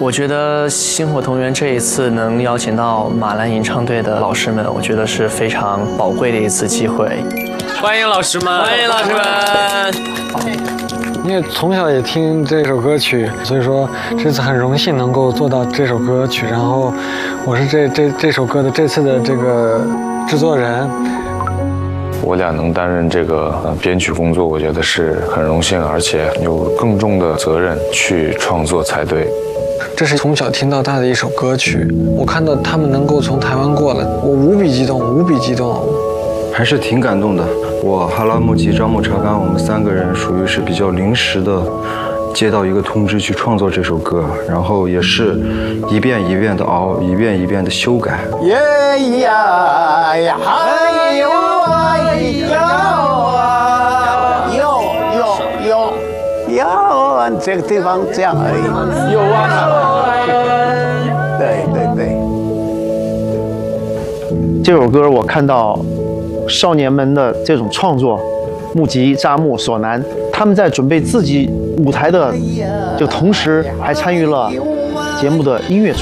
我觉得星火同源这一次能邀请到马兰吟唱队的老师们，我觉得是非常宝贵的一次机会。 欢迎老师们，欢迎老师们。 因为从小也听这首歌曲，所以说这次很荣幸能够做到这首歌曲。然后我是这首歌的这次的这个制作人。 我俩能担任这个编曲工作，我觉得是很荣幸，而且有更重的责任去创作才对。 这是从小听到大的一首歌曲，我看到他们能够从台湾过来，我无比激动，无比激动， 还是挺感动的。我哈拉木吉、张木查干，我们3个人属于是比较临时的接到一个通知去创作这首歌，然后也是一遍一遍的熬，一遍一遍的修改。 耶呀呀，哎呦哎呦啊，有，这个地方这样而已。有啊，对。 这首歌我看到少年们的这种创作，木吉、扎木、索南，他们在准备自己舞台的这个同时，还参与了节目的音乐组。